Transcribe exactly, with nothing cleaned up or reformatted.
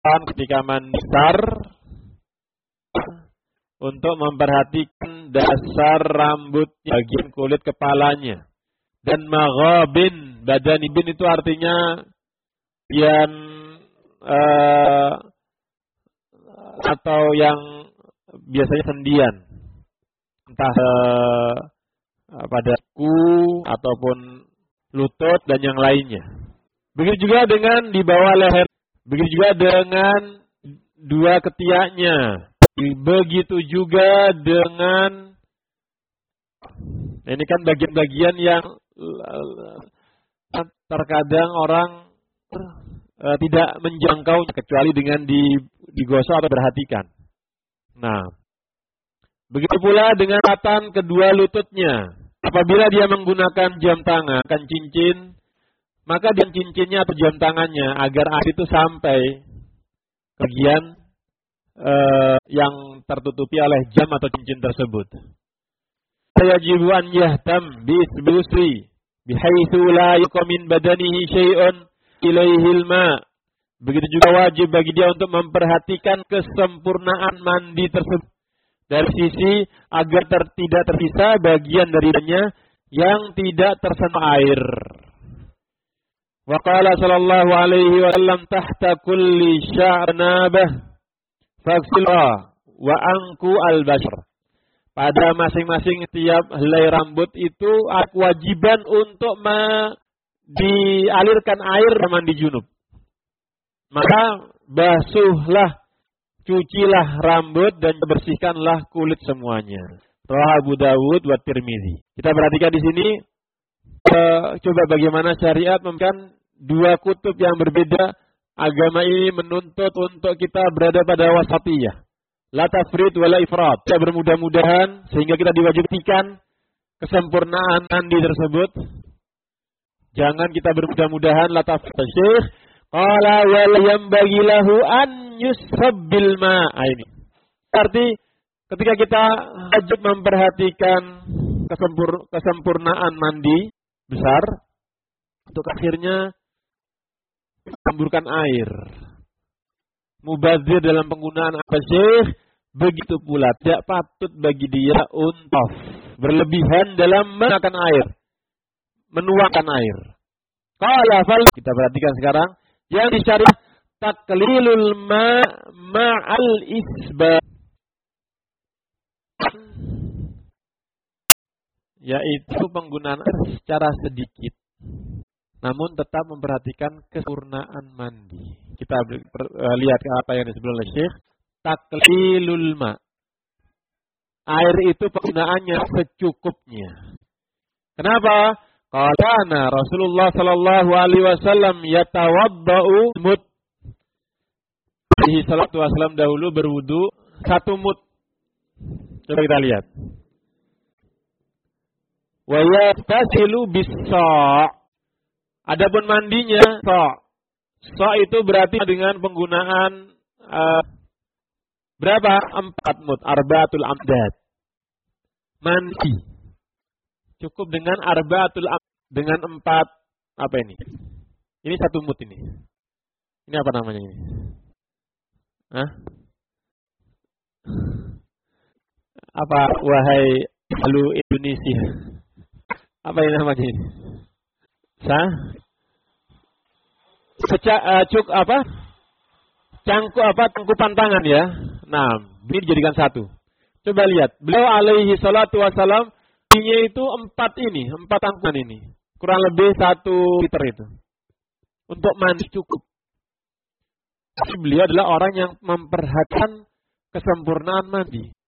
ketika mandi besar untuk memperhatikan dasar rambut bagian kulit kepalanya. Dan maghabin, badanibin itu artinya yang uh, atau yang biasanya sendian. Entah uh, pada kuku ataupun lutut dan yang lainnya. Begitu juga dengan di bawah leher. Begitu juga dengan dua ketiaknya. Begitu juga dengan, ini kan bagian-bagian yang terkadang orang uh, tidak menjangkau kecuali dengan digosok atau perhatikan. Nah, begitu pula dengan ratan kedua lututnya. Apabila dia menggunakan jam tangan, kan cincin, maka dia cincinnya atau jam tangannya agar air itu sampai ke bagian uh, yang tertutupi oleh jam atau cincin tersebut. Yajibu an yahtam bi isbusri bihaitsu la yuqa min badanihi syai'un ilaihil ma. Begitu juga wajib bagi dia untuk memperhatikan kesempurnaan mandi tersebut dari sisi agar ter, tidak tersisa bagian darinya yang tidak tersentuh air. Wa qala sallallahu alaihi wasallam tahta kulli sya'nabah faghsilha wa anqu al-bashr. Pada masing-masing tiap helai rambut itu kewajiban untuk me- dialirkan air mandi junub. Maka basuhlah, cucilah rambut dan bersihkanlah kulit semuanya. Rawah Abu Dawud wa Tirmizi. Kita perhatikan di sini, uh, coba bagaimana syariat memberikan dua kutub yang berbeda. Agama ini menuntut untuk kita berada pada wasatiyah. La tafrid wala ifrat. Kita bermudah-mudahan sehingga kita diwajibkan kesempurnaan mandi tersebut. Jangan kita bermudah-mudahan la tafrid. Syekh qala wal yanbaghi lahu an yusabbil ma'a. Ini arti ketika kita wajib memperhatikan kesempur, kesempurnaan mandi besar, untuk akhirnya memburkan air. Mubazir dalam penggunaan apa Syekh? Begitu pula tidak patut bagi dia untuk berlebihan dalam menakan air, menuangkan air. Qala fal, kita perhatikan sekarang yang disyariat taklilul ma ma'al isba, yaitu penggunaan air secara sedikit namun tetap memperhatikan kesempurnaan mandi. Kita ber, uh, lihat apa yang disebut oleh Syekh. Taklilul ma. Air itu penggunaannya secukupnya. Kenapa? Qala Rasulullah sallallahu alaihi wasallam yatawaddau mud. Alaihi salatu wasallam dahulu berwudu satu mud. Coba kita lihat. Wa yatasilu bis-sa'. Adapun mandinya sa. Sa itu berarti dengan penggunaan uh, berapa? Empat mud, arbaatul amdad. Mandi cukup dengan arbaatul amdad, dengan empat apa ini? Ini satu mud ini. Ini apa namanya ini? Hah? Apa wahai halu Indonesia? Apa ini namanya ini? Sah? Seca, uh, cuk apa? Cangkup apa? Cangkupan tangan ya. Nah, ini dijadikan satu. Coba lihat. Beliau alaihi salatu wassalam ini itu empat ini, empat tangkupan ini. Kurang lebih satu liter itu. Untuk mandi cukup. Beliau adalah orang yang memperhatikan kesempurnaan mandi.